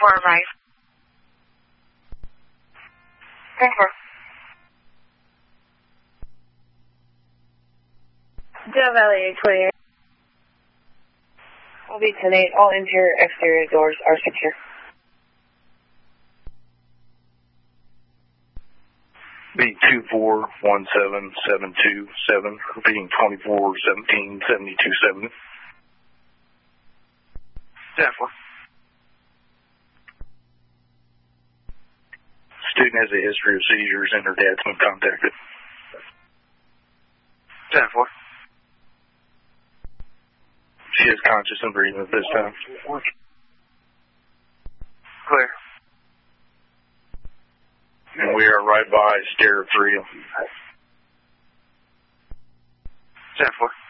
10-4 right. 10-4. Dove Valley 828. Will be 10-8. All interior exterior doors are secure. Being 2417727, repeating 24177270. 10-4. Student has a history of seizures and her dad's been contacted. 10-4. She is conscious and breathing at this time. Clear. And we are right by stair 3. 10-4.